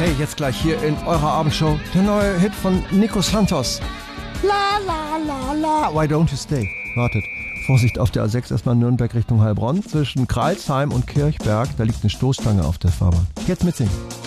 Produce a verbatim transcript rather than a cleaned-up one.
Hey, jetzt gleich hier in eurer Abendshow der neue Hit von Nico Santos. La la la la, why don't you stay? Wartet, Vorsicht auf der A sechs, erstmal Nürnberg Richtung Heilbronn. Zwischen Kreilsheim und Kirchberg, da liegt eine Stoßstange auf der Fahrbahn. Jetzt mitsingen.